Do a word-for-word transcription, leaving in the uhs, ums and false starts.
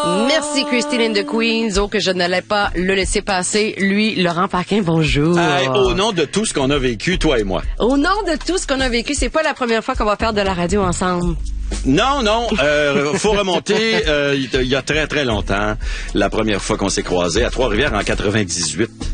Merci Christine and the Queens. Oh, que je n'allais pas le laisser passer. Lui, Laurent Paquin, bonjour. Hey, au nom de tout ce qu'on a vécu, toi et moi. Au nom de tout ce qu'on a vécu, c'est pas la première fois qu'on va faire de la radio ensemble. Non, non, euh, faut remonter euh, il y a très, très longtemps, la première fois qu'on s'est croisés à Trois-Rivières en quatre-vingt-dix-huit.